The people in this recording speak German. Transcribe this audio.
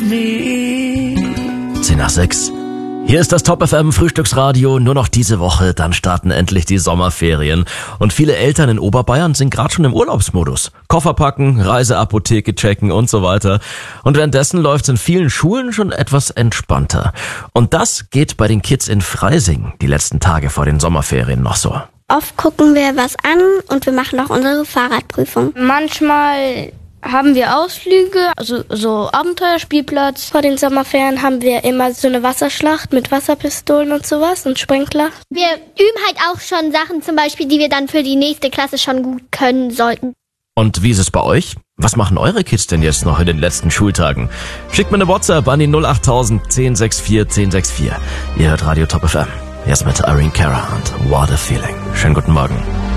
10 nach 6. Hier ist das Top FM Frühstücksradio. Nur noch diese Woche, dann starten endlich die Sommerferien. Und viele Eltern in Oberbayern sind gerade schon im Urlaubsmodus. Koffer packen, Reiseapotheke checken und so weiter. Und währenddessen läuft's in vielen Schulen schon etwas entspannter. Und das geht bei den Kids in Freising die letzten Tage vor den Sommerferien noch so. Oft gucken wir was an und wir machen auch unsere Fahrradprüfung. Manchmal haben wir Ausflüge, also so Abenteuerspielplatz. Vor den Sommerferien haben wir immer so eine Wasserschlacht mit Wasserpistolen und sowas und Sprinkler. Wir üben halt auch schon Sachen zum Beispiel, die wir dann für die nächste Klasse schon gut können sollten. Und wie ist es bei euch? Was machen eure Kids denn jetzt noch in den letzten Schultagen? Schickt mir eine WhatsApp an die 08000 1064 1064. Ihr hört Radio Top FM. Jetzt mit Irene Cara und What a Feeling. Schönen guten Morgen.